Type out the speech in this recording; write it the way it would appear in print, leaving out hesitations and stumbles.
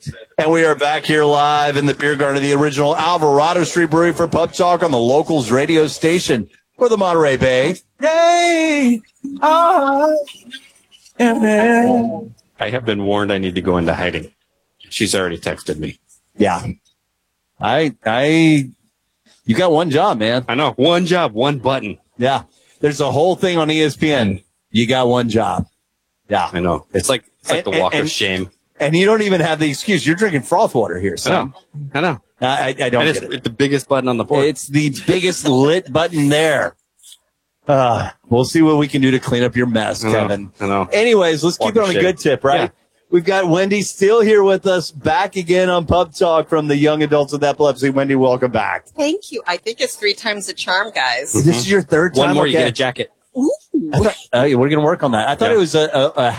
And we are back here live in the beer garden of the original Alvarado Street Brewery for Pub Talk on the Locals radio station for the Monterey Bay. Hey, I have been warned I need to go into hiding. She's already texted me. Yeah. You got one job, man. I know. One job, one button. Yeah. There's a whole thing on ESPN. You got one job. Yeah. I know. It's like the walk of shame. And you don't even have the excuse. You're drinking froth water here, son. I know. I don't get it. It's the biggest button on the board. It's the biggest lit button there. We'll see what we can do to clean up your mess, Kevin. I know. Anyways, let's keep it on a good tip, right? Yeah. We've got Wendy still here with us, back again on Pub Talk from the Young Adults with Epilepsy. Wendy, welcome back. Thank you. I think it's 3 times the charm, guys. Mm-hmm. This is your third time? One more, you get a jacket. Ooh. We're going to work on that. I thought it was a